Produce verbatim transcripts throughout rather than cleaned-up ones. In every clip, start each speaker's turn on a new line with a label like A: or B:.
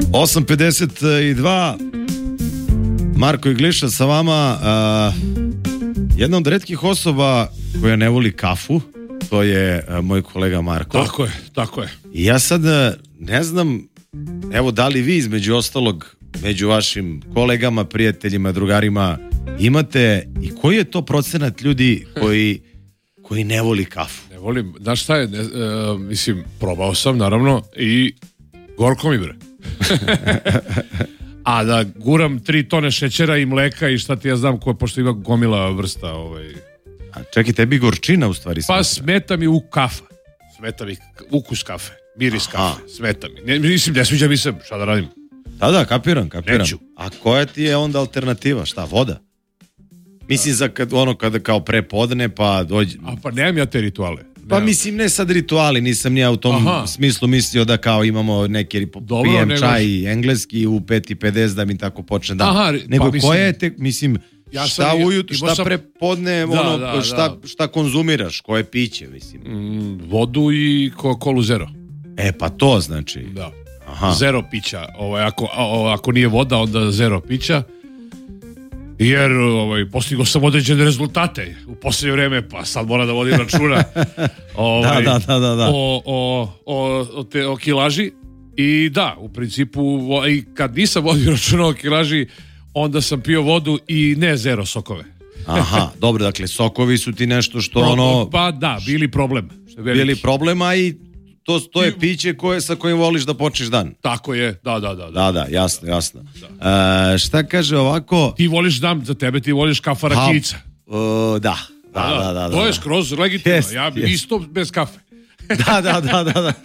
A: osam pedeset dva Marko Igliša sa vama. uh, Jedna od retkih osoba koja ne voli kafu, to je uh, moj kolega Marko.
B: Tako je, tako je.
A: I ja sad uh, ne znam, evo, da li vi između ostalog među vašim kolegama, prijateljima, drugarima imate, i koji je to procenat ljudi koji koji ne voli kafu?
B: Ne volim, znaš šta je, ne, uh, mislim, probao sam, naravno, i gorko mi bre. A da guram tri tone šećera i mleka i šta ti ja znam, ko, pošto ima gomila vrsta. Ovaj.
A: A čekaj, tebi gorčina u stvari smeta?
B: Pa smeta mi u kafa. Smeta mi ukus kafe, miris Aha. kafe, smeta mi. Ne, mislim, ne sviđa mi se, šta da radim?
A: Da, da, kapiram, kapiram.
B: Neću.
A: A koja ti je onda alternativa? Šta, voda? Mislim, za kad, ono kada kao prepodne pa dođe...
B: A pa nemam ja te rituale.
A: Pa
B: nemam.
A: Mislim, ne sad rituali, nisam ja u tom Aha. smislu mislio da kao imamo neki
B: Dobro,
A: pijem
B: nego...
A: čaj engleski u pet i pedeset da mi tako počne dan.
B: Aha,
A: nego
B: pa mislim,
A: koja je te, mislim, ja šta ujutro, šta
B: sam...
A: prepodne,
B: da,
A: ono,
B: da,
A: šta,
B: da.
A: šta konzumiraš, koje piće, mislim.
B: Mm, vodu i Coca-Colu zero.
A: E, pa to znači.
B: Da.
A: Aha.
B: Zero pića. Ovaj, ako, a, ako nije voda, onda zero pića. Jer ovaj, postigao sam određene rezultate u posljednje vreme, pa sad mora da vodim računa ovaj,
A: da, da, da, da.
B: O, o, o, o, te, o kilaži. I da, u principu, i kad nisam vodio računa o kilaži, onda sam pio vodu i ne zero sokove.
A: Aha, dobro, dakle, sokovi su ti nešto što
B: Pro,
A: ono...
B: Pa da, bili problem. Što je
A: bili problema i to, to je piće koje, sa kojim voliš da počneš dan.
B: Tako je, da, da, da. Da,
A: da, da jasno, jasno. Da. E, šta kaže ovako...
B: Ti voliš, znam za tebe, ti voliš kafa rakijica.
A: Uh, da. Da, da, da, da,
B: to je
A: da.
B: skroz legitimno.
A: Jest,
B: ja
A: jest.
B: isto bez kafe.
A: da, da, da, da, da.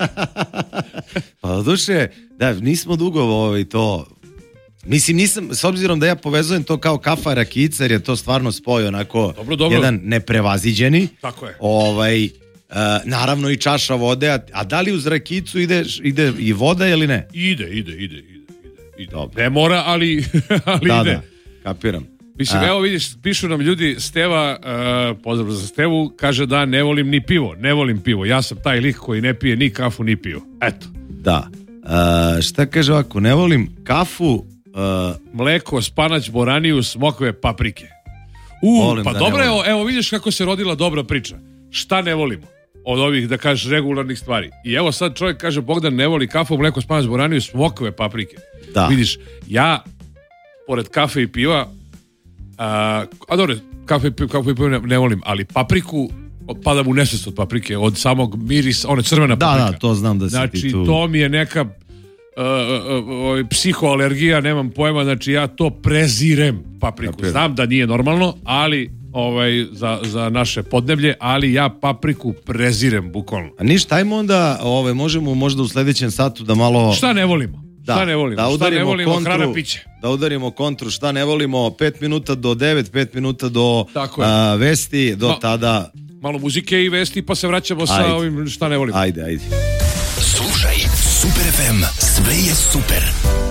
A: Pa duše, da, nismo dugo ovaj, to... Mislim, nisam, s obzirom da ja povezujem to kao kafa rakijica, jer je to stvarno spoj onako
B: dobro, dobro.
A: jedan neprevaziđeni.
B: Tako je.
A: Ovaj, uh, naravno i čaša vode, a, a da li uz rakijicu ide, ide i voda ili ne?
B: Ide, ide, ide, ide. ide. Ne mora, ali, ali
A: da,
B: ide.
A: Da, kapiram.
B: Mislim, a. evo vidiš, pišu nam ljudi, Steva, uh, pozdrav za Stevu, kaže da ne volim ni pivo, ne volim pivo. Ja sam taj lik koji ne pije ni kafu ni pivo. Eto.
A: Da. Uh, šta kaže ovako, ne volim kafu,
B: Uh, mleko, spanać, boraniju, smokve, paprike. U, pa dobro, evo, evo vidiš kako se rodila dobra priča. Šta ne volimo od ovih, da kažeš, regularnih stvari. I evo sad čovjek kaže, Bogdan ne voli kafu, mleko, spanać, boraniju, smokve, paprike.
A: Da.
B: Vidiš, ja pored kafe i piva uh, a dobro, kafe, kafe i piva ne, ne volim, ali papriku padam u nesvest od paprike, od samog mirisa, one crvena paprika.
A: Da, da, to znam da si
B: znači,
A: ti tu.
B: to mi je neka Uh, uh, uh, psihoalergija, nemam pojma, znači ja to prezirem papriku. Kapira. Znam da nije normalno, ali ovaj, za, za naše podneblje, ali ja papriku prezirem bukvalno.
A: A ništa, ajmo onda, ovaj, možemo možda u sljedećem satu da malo...
B: Šta ne volimo?
A: Da,
B: šta ne volimo?
A: Da
B: šta ne volimo?
A: kontru,
B: hrana piće.
A: Da udarimo kontru, šta ne volimo, pet minuta do devet, pet minuta do a, vesti, do Ma, tada...
B: Malo muzike i vesti, pa se vraćamo ajde. Sa ovim šta ne volimo.
A: Ajde, ajde.
C: Slušaj Super ef em, sve je super.